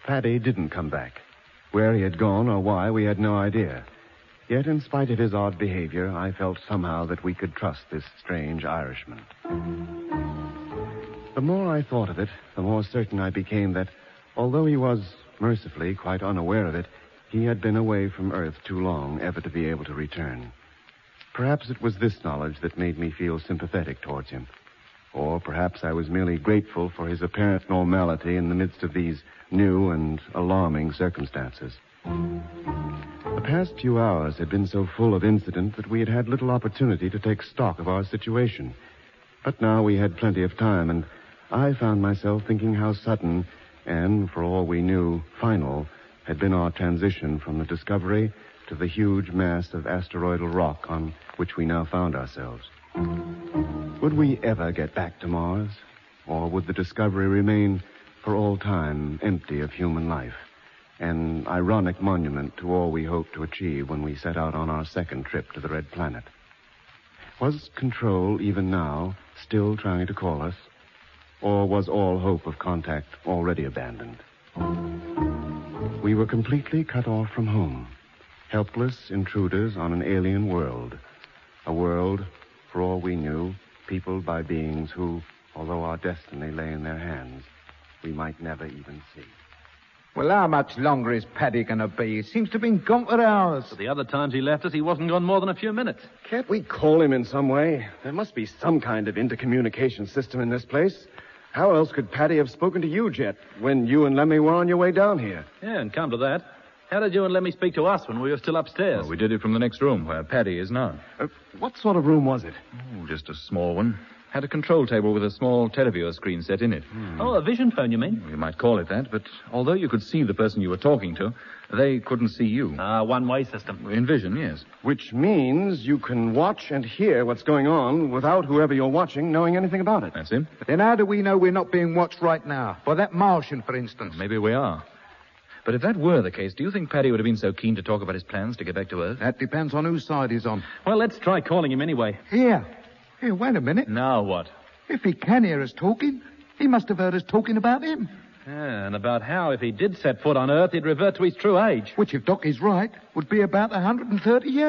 Paddy didn't come back. Where he had gone or why, we had no idea. Yet, in spite of his odd behavior, I felt somehow that we could trust this strange Irishman. The more I thought of it, the more certain I became that, although he was, mercifully, quite unaware of it, he had been away from Earth too long ever to be able to return. Perhaps it was this knowledge that made me feel sympathetic towards him. Or perhaps I was merely grateful for his apparent normality in the midst of these new and alarming circumstances. The past few hours had been so full of incident that we had had little opportunity to take stock of our situation. But now we had plenty of time, and I found myself thinking how sudden and, for all we knew, final had been our transition from the Discovery to the huge mass of asteroidal rock on which we now found ourselves. Would we ever get back to Mars? Or would the Discovery remain for all time empty of human life? An ironic monument to all we hoped to achieve when we set out on our second trip to the Red Planet. Was Control, even now, still trying to call us? Or was all hope of contact already abandoned? We were completely cut off from home. Helpless intruders on an alien world. A world, for all we knew, peopled by beings who, although our destiny lay in their hands, we might never even see. Well, how much longer is Paddy going to be? He seems to have been gone for hours. But the other times he left us, he wasn't gone more than a few minutes. Can't we call him in some way? There must be some kind of intercommunication system in this place. How else could Paddy have spoken to you, Jet, when you and Lemmy were on your way down here? Yeah, and come to that, how did you and Lemmy speak to us when we were still upstairs? Well, we did it from the next room, where Paddy is now. What sort of room was it? Oh, just a small one. Had a control table with a small televiewer screen set in it. Oh, a vision phone, you mean? You might call it that, but although you could see the person you were talking to, they couldn't see you. One-way system. In vision, yes. Which means you can watch and hear what's going on without whoever you're watching knowing anything about it. That's it. Then how do we know we're not being watched right now? By that Martian, for instance. Maybe we are. But if that were the case, do you think Paddy would have been so keen to talk about his plans to get back to Earth? That depends on whose side he's on. Well, let's try calling him anyway. Here, wait a minute. Now what? If he can hear us talking, he must have heard us talking about him. Yeah, and about how, if he did set foot on Earth, he'd revert to his true age. Which, if Doc is right, would be about 130 years.